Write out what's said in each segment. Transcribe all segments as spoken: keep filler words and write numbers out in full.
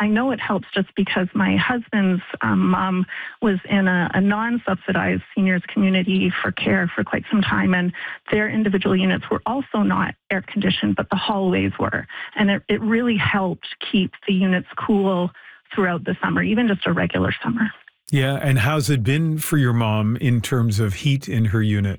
I know it helps just because my husband's um, mom was in a, a non-subsidized seniors community for care for quite some time, and their individual units were also not air conditioned, but the hallways were. And it, it really helped keep the units cool throughout the summer, even just a regular summer. Yeah, and how's it been for your mom in terms of heat in her unit?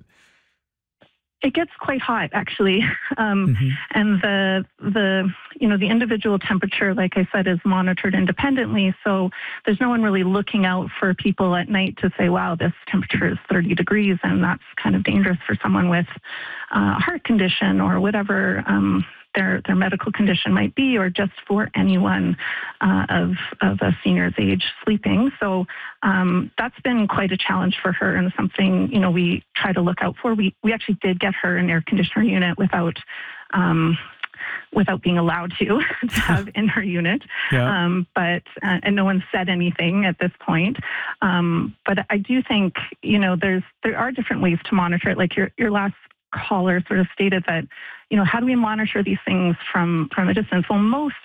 It gets quite hot, actually, um, mm-hmm. and the the you know the individual temperature, like I said, is monitored independently. So there's no one really looking out for people at night to say, "Wow, this temperature is thirty degrees," and that's kind of dangerous for someone with uh, a heart condition or whatever um, their their medical condition might be, or just for anyone uh, of of a senior's age sleeping. So um, that's been quite a challenge for her, and something you know we try to look out for. We we actually did get her an air conditioner unit without. Um, without being allowed to, to have in her unit. Yeah. Um, but, uh, and no one said anything at this point. Um, but I do think, you know, there's, there are different ways to monitor it. Like your, your last caller sort of stated that, you know, how do we monitor these things from, from a distance? Well, most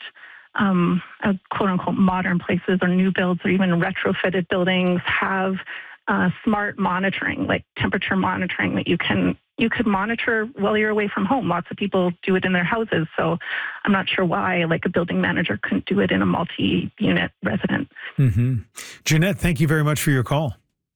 um, uh, quote unquote modern places or new builds or even retrofitted buildings have uh, smart monitoring, like temperature monitoring that you can you could monitor while you're away from home. Lots of people do it in their houses, so I'm not sure why like a building manager couldn't do it in a multi-unit residence. Mm-hmm. Jeanette, thank you very much for your call.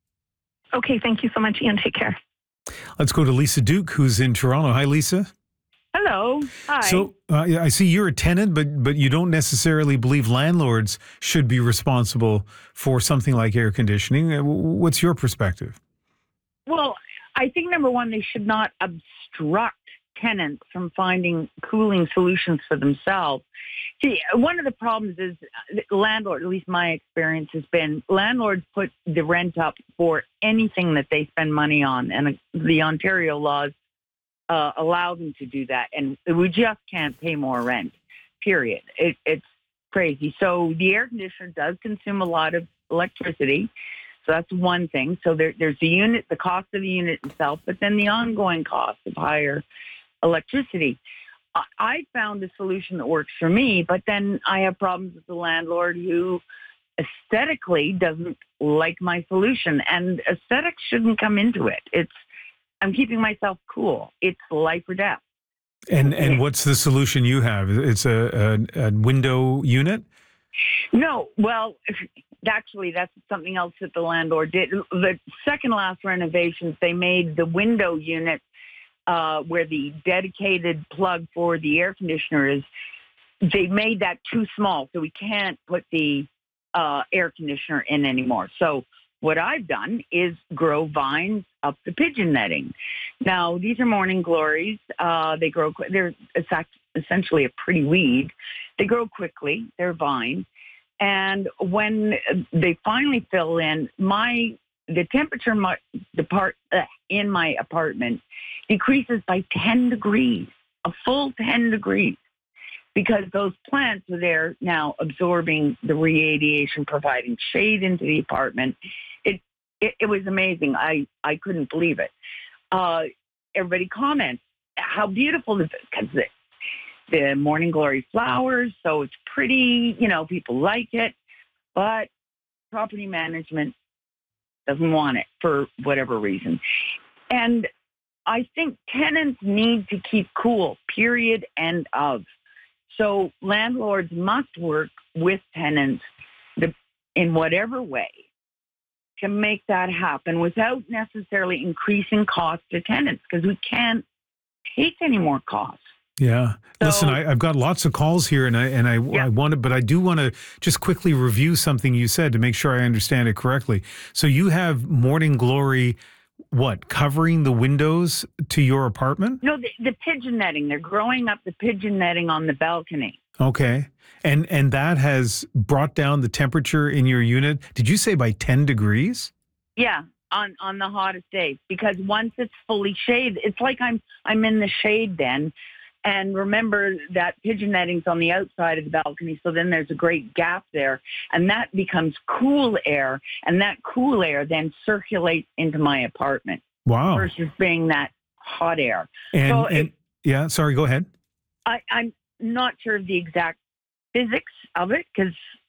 Okay, thank you so much, Ian. Take care. Let's go to Lisa Duke, who's in Toronto. Hi, Lisa. Hello. Hi. So uh, I see you're a tenant, but but you don't necessarily believe landlords should be responsible for something like air conditioning. What's your perspective? Well, I think, number one, they should not obstruct tenants from finding cooling solutions for themselves. See, one of the problems is landlord, at least my experience has been, landlords put the rent up for anything that they spend money on, and the Ontario laws uh, allow them to do that, and we just can't pay more rent, period. It, it's crazy. So the air conditioner does consume a lot of electricity. So that's one thing. So there, there's the unit, the cost of the unit itself, but then the ongoing cost of higher electricity. I, I found a solution that works for me, but then I have problems with the landlord who aesthetically doesn't like my solution, and aesthetics shouldn't come into it. It's, I'm keeping myself cool. It's life or death. And and what's the solution you have? It's a, a, a window unit? No, well, actually, that's something else that the landlord did. The second last renovations, they made the window unit uh, where the dedicated plug for the air conditioner is, they made that too small, so we can't put the uh, air conditioner in anymore. So what I've done is grow vines up the pigeon netting. Now, these are morning glories. Uh, they grow, they're essentially a pretty weed. They grow quickly. They're vines. And when they finally fill in, my the temperature my, the part, uh, in my apartment decreases by ten degrees, a full ten degrees, because those plants are there now absorbing the radiation, providing shade into the apartment. It it, it was amazing. I, I couldn't believe it. Uh, everybody comments how beautiful it is, because the, the morning glory flowers, so it's pretty, you know, people like it, but property management doesn't want it for whatever reason. And I think tenants need to keep cool, period, end of. So landlords must work with tenants the, in whatever way to make that happen without necessarily increasing costs to tenants, because we can't take any more costs. Yeah. So, Listen, I, I've got lots of calls here, and I and I, yeah. I want to, but I do want to just quickly review something you said to make sure I understand it correctly. So you have morning glory, what, covering the windows to your apartment? No, the, the pigeon netting. They're growing up the pigeon netting on the balcony. Okay. And and that has brought down the temperature in your unit, did you say by ten degrees? Yeah, on, on the hottest days. Because once it's fully shaded, it's like I'm I'm in the shade then. And remember that pigeon netting's on the outside of the balcony, so then there's a great gap there. And that becomes cool air, and that cool air then circulates into my apartment. Wow. Versus being that hot air. And, so and it, yeah, sorry, go ahead. I, I'm not sure of the exact physics of it, because